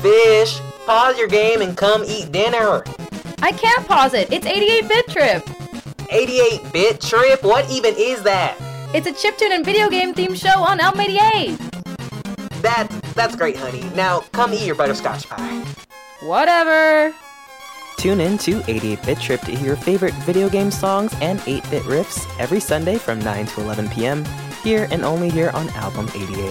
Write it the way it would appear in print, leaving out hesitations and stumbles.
Fish, pause your game and come eat dinner. I can't pause it. It's 88-bit Trip. 88-bit Trip? What even is that? It's a chiptune and video game themed show on Elm 88. That's great, honey. Now, come eat your butterscotch pie. Whatever. Tune in to 88-bit Trip to hear your favorite video game songs and 8-bit riffs every Sunday from 9 to 11 p.m. here and only here on Album 88.